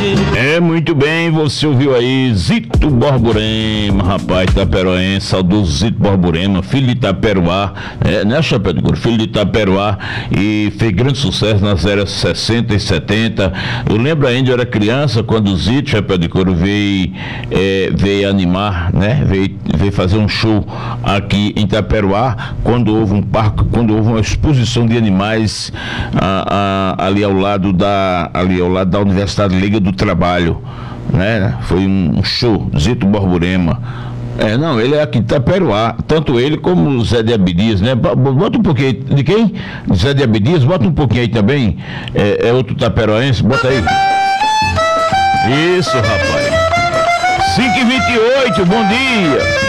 É, muito bem, você ouviu aí Zito Borborema, rapaz, itaperoense, saudoso Zito Borborema, filho de Itaperuá, né, Chapéu de Couro, filho de Itaperuá, e fez grande sucesso nas eras 60 e 70. Eu lembro ainda, eu era criança, quando o Zito, Chapéu de Couro, veio animar, né, veio fazer um show aqui em Itaperuá, quando houve um parque, quando houve uma exposição de animais ali ao lado da Universidade Liga do Trabalho, né? Foi um show, Zito Borborema. Não, ele é aqui de Itaperuá, tanto ele como o Zé de Abdias, né? Bota um pouquinho aí, de quem? Zé de Abdias, bota um pouquinho aí também, é outro itaperoense, bota aí. Isso, rapaz. 5h28, bom dia.